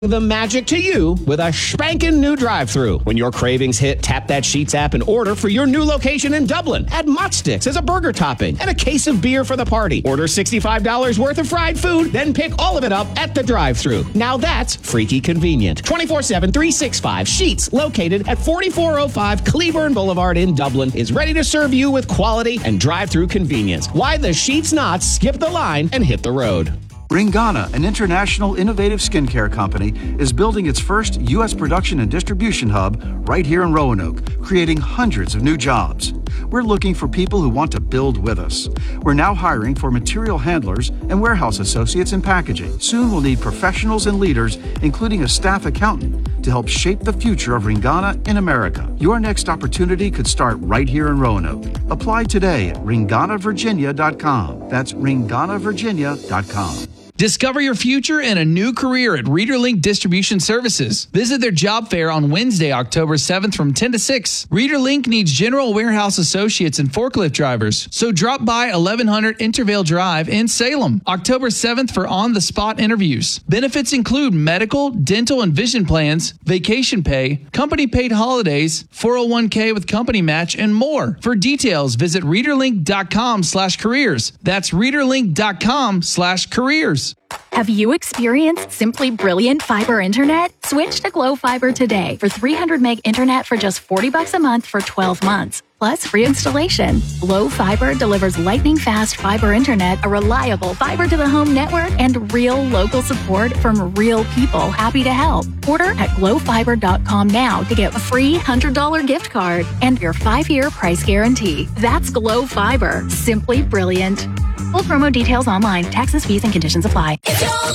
The magic to you with a spankin' new drive-thru. When your cravings hit, tap that Sheetz app and order for your new location in Dublin. Add Mott Sticks as a burger topping and a case of beer for the party. Order $65 worth of fried food, then pick all of it up at the drive-thru. Now that's freaky convenient. 24/7, 365 Sheetz, located at 4405 Cleburne Boulevard in Dublin, is ready to serve you with quality and drive-thru convenience. Why the Sheetz not skip the line and hit the road? Ringana, an international innovative skincare company, is building its first U.S. production and distribution hub right here in Roanoke, creating hundreds of new jobs. We're looking for people who want to build with us. We're now hiring for material handlers and warehouse associates in packaging. Soon we'll need professionals and leaders, including a staff accountant, to help shape the future of Ringana in America. Your next opportunity could start right here in Roanoke. Apply today at ringanavirginia.com. That's ringanavirginia.com. Discover your future and a new career at ReaderLink Distribution Services. Visit their job fair on Wednesday, October 7th from 10 to 6. ReaderLink needs general warehouse associates and forklift drivers. So drop by 1100 Intervale Drive in Salem, October 7th for on-the-spot interviews. Benefits include medical, dental, and vision plans, vacation pay, company-paid holidays, 401k with company match, and more. For details, visit readerlink.com/careers. That's readerlink.com/careers. Have you experienced simply brilliant fiber internet? Switch to Glow Fiber today for 300 meg internet for just $40 a month for 12 months. Plus free installation. Glow Fiber delivers lightning fast fiber internet, a reliable fiber to the home network, and real local support from real people happy to help. Order at glowfiber.com now to get a free $100 gift card and your 5-year price guarantee. That's Glow Fiber. Simply brilliant. Full promo details online. Taxes, fees, and conditions apply.